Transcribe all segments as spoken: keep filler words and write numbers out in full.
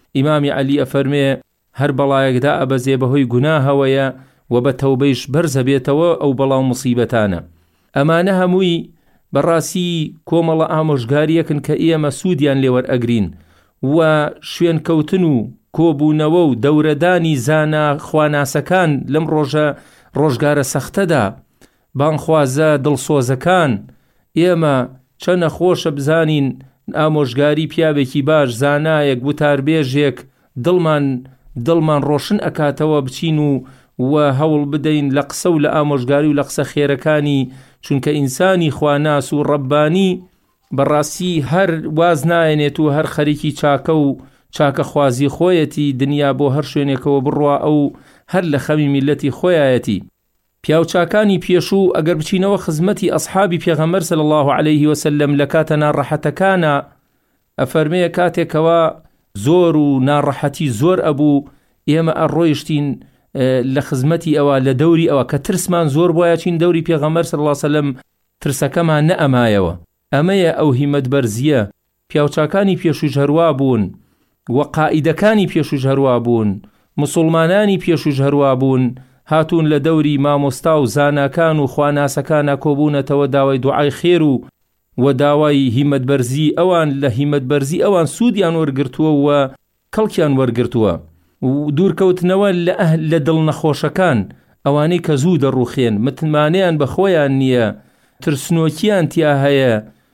ئیمامی عەلی ئەفەرمێ هەر بەڵایەکدا ئەبەزێ بەهۆی گوناهەوەیە و بە تەوبەیش بەرزە بێتەوە ئەو بەڵاو مصیبەتانە. ئەمانە هەمووی بەڕاستی کۆمەڵە ئامۆژگاریەکن کە ئێمە سوودیان لێوەرئەگرین و شوێن کەوتن و کۆبوونەوە و دەورەدانی زانا خواناسەکان لەم ڕۆژە ڕۆژگارە سەختەدا بانخوازە دڵسۆزەکان. ئێمە چەنە خۆشە بزانین ئامۆژگاری پیاوێکی باش زانایەک وتاربێژێک دڵمان دڵمان ڕۆشن ئەکاتەوە بچین و و هەوڵ بدەین لە قسە و لە ئامۆژگاری و لە قسە خێرەکانی، چونکە ئینسانی خواناس و ڕەبانی بەڕاستی هەر واز نایەنێت و هەر خەریکی چاکە و چاکە خوازی خۆیەتی دنیا بۆ هەر شوێنێکەوە بڕوا ئەو هەر لە خەمی میلەتی خۆیایەتی. پیاوچاکانی پێشوو ئەگەر بچینەوە خزمەتی ئەصحابی پێغەمبەر صلی الله عليه وسلم لە کاتە ناڕەحەتەکانە، ئەفەرمێ کاتێکەوە زۆر و ناڕەحەتی زۆر ئەبوو ئێمە ئەڕۆیشتین لە خزمەتی ئەوە لە دەوری ئەوە کە ترسمان زۆر بۆیە چین دەوری پێغەمبەر صلی الله عليه وسلم ترسەکەمان نەئەمایەوە. ئەمەیە ئەو هیمەت بەرزیە. پیاوچاکانی پێشوش هەروە بوون و قائیدەکانی پێشوش هەروە بوون، مسلمانانی پێشوش هەروە بوون، هاتوون لە دەوری مامۆستا و زاناکان و خواناسەکانە کۆبوونەتەوە داوای دوعای خێر و و داوای هیمەت بەرزی ئەوان لە هیمەت بەرزی ئەوان سوودیان وەرگرتووە و کەڵکیان وەرگرتووە و دوورکەوتنەوە لە ئەهل لە دڵ نەخۆشەکان ئەوانەی کە زوو دەڕوخێن متمانەیان بە خۆیان نییە، ترسنۆکیان تیا هەیە.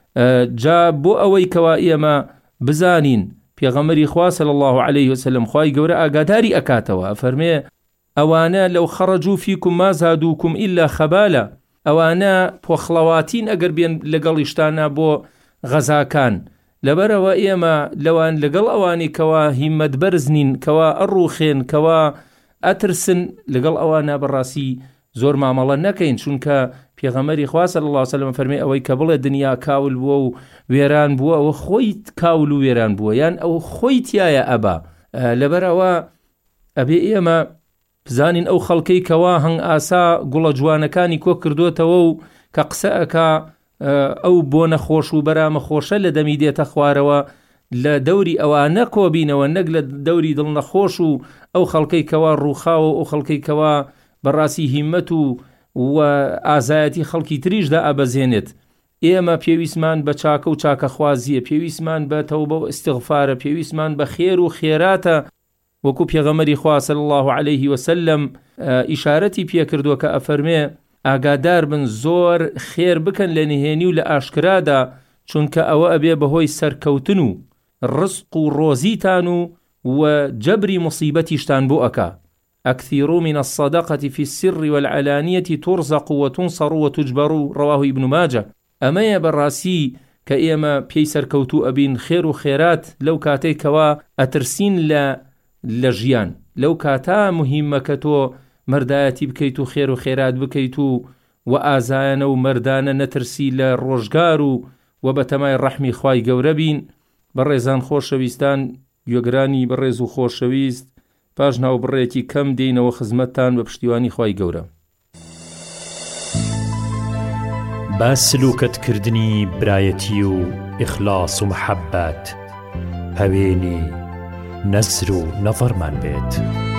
جا بۆ ئەوەی کەوا ئێمە بزانین پێغەمبەری خوا صلی الله عليه وسلم خوای گەورە ئاگاداری ئەکاتەوە، ئەفەرمێ ئەوانە لەو خەڕەجوو فیکم ما زادوکم ئیلا خەبالە، ئەوانە پۆخڵەواتین ئەگەر بێن لەگەڵیشتانە بۆ غەزاکان. لەبەرەوە ئێمە لەوان لەگەڵ ئەوانی کەوا هیمەت بەرز نین، کەوا ئەڕوخێن، کەوا ئەترسن، لەگەڵ ئەوانە بەڕاستی زۆر مامەڵە نەکەین، چونکە پێغەمبەری خوا صلی الله عليه وسلم فەرمێ ئەوەی کە بڵێ دنیا کاول بووە و وێران بووە ئەوە خۆی کاول و وێران بووە، یان ئەو خۆی تایە ئەبا. لەبەرەوە ئەبێ ئێمە بزانین ئەو خەڵکەی کەوا هەنگ ئاسا گوڵە جوانەکانی کۆ کردوتەوە و کە قسە ئەکا ئەو بۆ نەخۆش و بەرامە خۆشە لە دەمی دێتە خوارەوە لە دەوری ئەوانە کۆبینەوە، نەک لە دەوری دڵ نەخۆش و ئەو خەڵکەی کەوا ڕووخاوە ئەو خەڵکەی کەوا بەڕاستی هیمەت و و ئازایەتی خەڵکی تریشدا ئەبەزێنێت. ئێمە پێویستمان بە چاکە و چاکە خوازیە، پێویستمان بە تەوبە و ئیستیغفارە، پێویستمان بە خێر و خێراتە، وەکو پێغەمبەری خوا صلی الله عليه وسلم ئیشارەتی پێکردووە کە ئەفەرمێ ئاگادار بن زۆر خێر بکەن لە نهێنی و لە ئاشکرادا، چونکە ئەوە ئەبێ بەهۆی سەرکەوتن و ڕزق و ڕۆزیتان و و جەبری مصیبەتیشتان بۆ ئەکا. أكثروا من الصدقة في السر والعلانية ترزق وتنصر وتجبر، رواه ابن ماجه. أما براسي كأيما بيسر كوتو أبين خير وخيرات لو كاتي كوا أترسين لا لجيان، لو كاتا مهمة كتو مرداتي بكيتو خير وخيرات بكيتو وآزانا ومردانا نترسي للرجقارو وبتماي الرحمي خواي قوربين. بريزان خوش شويستان يقراني بريزو خوش شويست پاش ناو بڕێکی کەم دێنەوە خزمەتتان بە پشتیوانی خوای گەورە. با سلوکەتکردنی برایەتی و ئیخلاس و محەبەت هەوێنی نەزر و نەڤەرمان بێت.